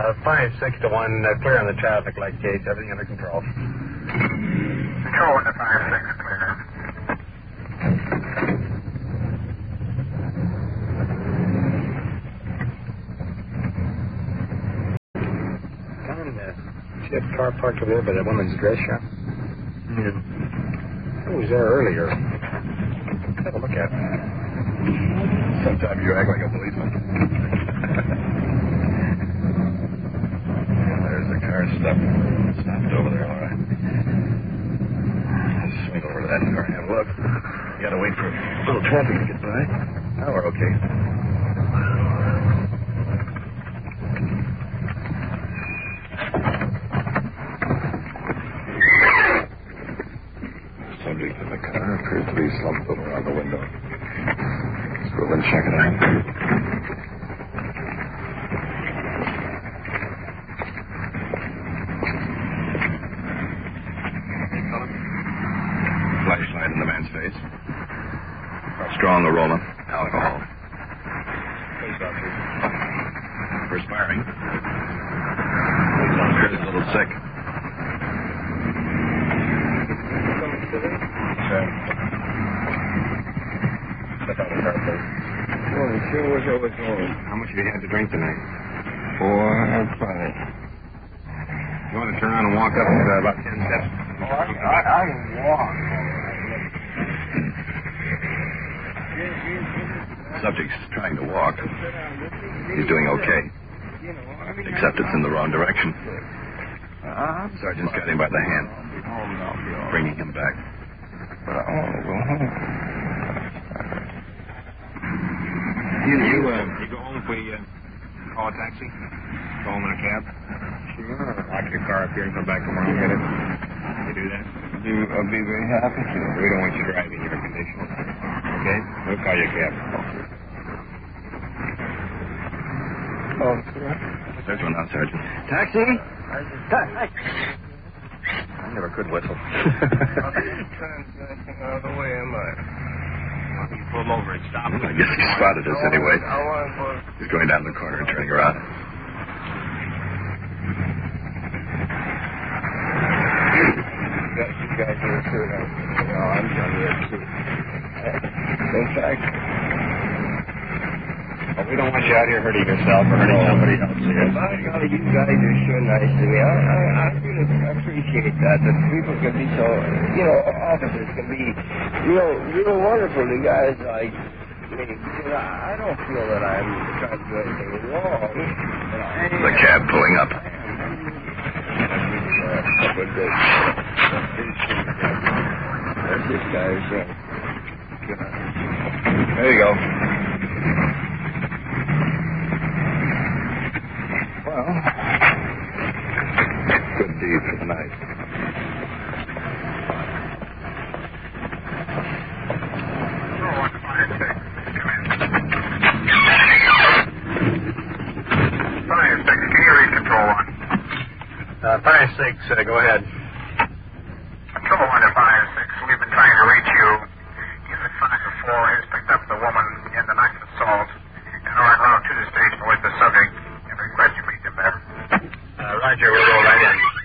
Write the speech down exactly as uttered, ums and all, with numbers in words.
Uh, five, six to one, uh, clear on the traffic light, Case. Everything under control. Control one to five, six, clear. Tom, uh, see that car parked over there by that woman's dress shop? Yeah. I was there earlier. Have a look at it. Sometimes you act like a policeman. There's the car stuck. Stopped over there, all right. Let's swing over to that car and have a look. You gotta wait for a little traffic to get by. Now we're okay. Subject in the car appears to be slumped over on the window. Let's go over and check it out. Flashlight in the man's face. How strong a roller? Alcohol. Perspiring. He's a little sick. Step out of the car, please. Well, it sure was overflowing. How much have you had to drink tonight? Four and five. You want to turn around and walk up uh, about ten steps? Oh, I, I, I can walk. Subject's trying to walk. He's doing okay. Except it's in the wrong direction. Uh, Sergeant's got him by the hand, bringing him back. But I want to go home. You, you, uh, you go home if we uh, call a taxi? Go home in a cab? Sure. Lock your car up here and come back tomorrow and get it? You do that? Do, I'll be very happy to. We don't want you driving your condition. Okay? We'll call you a cab. Oh, sure. There's one now, Sergeant. Taxi? I never could whistle. Out of the way, am I? You pull him over and stop him. I guess he spotted us anyway. I want to go. He's going down the corner and turning around. You guys are sure. No, I'm done here, too. In fact, well, we don't want you out here hurting yourself or hurting somebody else. Yes. By golly, you guys are sure nice to me. I, I, I really appreciate that. That people can be so, you know, officers can be, you know, real wonderful to guys like me. You know, I don't feel that I'm trying to do anything wrong. The cab pulling up. But the, there's this guy's, uh, There you go. well, Good deed for the night. Five, six, can you read control one? Uh, five, six, uh, go ahead.